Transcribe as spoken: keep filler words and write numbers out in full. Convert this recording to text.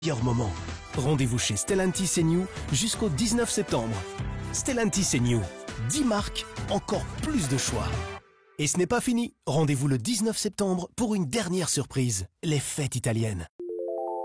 meilleur moment. Rendez-vous chez Stellantis et New jusqu'au dix-neuf septembre. Stellantis et New, dix marques, encore plus de choix. Et ce n'est pas fini. Rendez-vous le dix-neuf septembre pour une dernière surprise, les fêtes italiennes.